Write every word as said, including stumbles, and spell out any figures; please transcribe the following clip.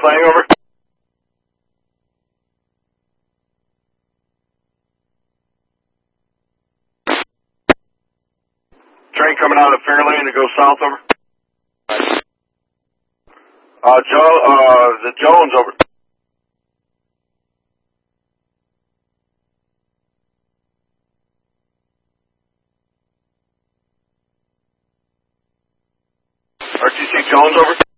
Clang, over. Train coming out of Fairlane to go south, over. Uh, Joe, uh, the Jones, over. R T C Jones, over.